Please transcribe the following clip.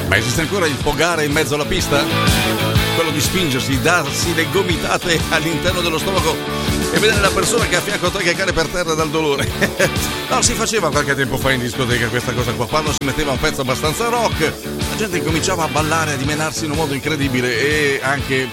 Ma esiste ancora il pogare in mezzo alla pista? Quello di spingersi, darsi le gomitate all'interno dello stomaco e vedere la persona che è a fianco a te che cade per terra dal dolore. No, si faceva qualche tempo fa in discoteca questa cosa qua. Quando si metteva un pezzo abbastanza rock, la gente cominciava a ballare, a dimenarsi in un modo incredibile e anche